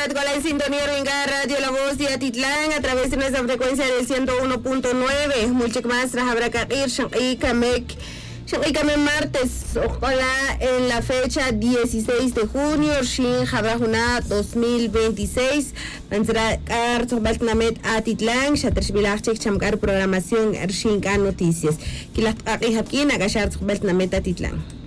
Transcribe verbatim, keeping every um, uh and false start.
usted con la sintonía Ringa Radio La Voz de Atitlán a través de nuestra frecuencia del ciento uno punto nueve. Muchas más tras habrá que ir y Kamek. Shanghai martes, ojalá en la fecha dieciséis de junio, Shin Habrajuna dos mil veintiséis, Manzra Kar, Sobaltnamet Atitlán, Shatrishbilachik Chamkar Programación, Ershin Noticias. Kilat Aki Hakin, Agashar Sobaltnamet Atitlán.